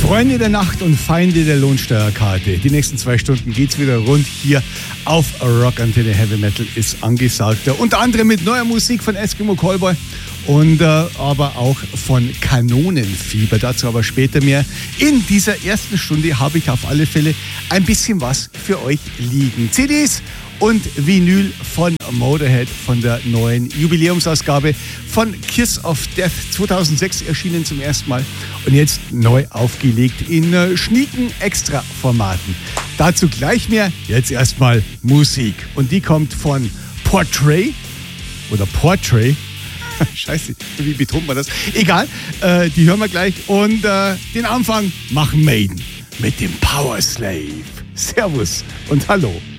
Freunde der Nacht und Feinde der Lohnsteuerkarte. Die nächsten 2 Stunden geht's wieder rund hier auf Rockantenne. Heavy Metal ist angesagt. Unter anderem mit neuer Musik von Eskimo Callboy und aber auch von Kanonenfieber. Dazu aber später mehr. In dieser ersten Stunde habe ich auf alle Fälle ein bisschen was für euch liegen. CDs und Vinyl von Motorhead von der neuen Jubiläumsausgabe von Kiss of Death 2006 erschienen zum ersten Mal und jetzt neu aufgelegt in schnieken Extra-Formaten. Dazu gleich mehr, jetzt erstmal Musik und die kommt von Portrait oder Portrait. Scheiße, wie betont man das? Egal, die hören wir gleich und den Anfang machen Maiden mit dem Power Slave. Servus und hallo.